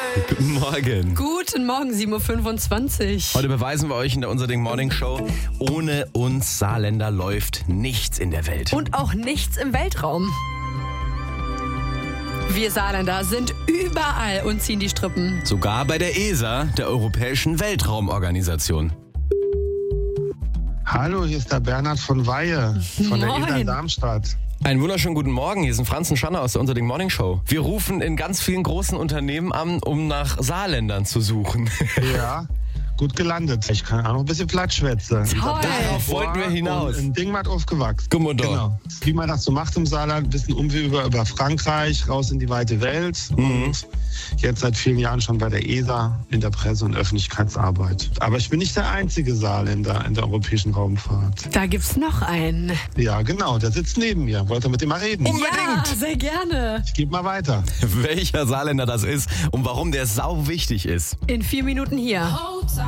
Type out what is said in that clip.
Guten Morgen. Guten Morgen, 7.25 Uhr. Heute beweisen wir euch in der Unser Ding Morning Show, ohne uns Saarländer läuft nichts in der Welt. Und auch nichts im Weltraum. Wir Saarländer sind überall und ziehen die Strippen. Sogar bei der ESA, der Europäischen Weltraumorganisation. Hallo, hier ist der Bernhard von Weihe von der ESA in Darmstadt. Einen wunderschönen guten Morgen, hier ist Franz und Schanner aus der Unser Ding Morning Show. Wir rufen in ganz vielen großen Unternehmen an, um nach Saarländern zu suchen. Ja, gut gelandet. Ich kann auch noch ein bisschen platt schwätzen. Toll. Darauf wollten wir hinaus. In Dingmat aufgewachsen. Guck mal da. Genau. Wie man das so macht im Saarland, ein bisschen Umweg über Frankreich, raus in die weite Welt. Und jetzt seit vielen Jahren schon bei der ESA in der Presse- und Öffentlichkeitsarbeit. Aber ich bin nicht der einzige Saarländer in der europäischen Raumfahrt. Da gibt's noch einen. Ja, genau, der sitzt neben mir. Wollt ihr mit dem mal reden? Ja, sehr gerne. Ich gebe mal weiter. Welcher Saarländer das ist und warum der sau wichtig ist. In 4 Minuten hier.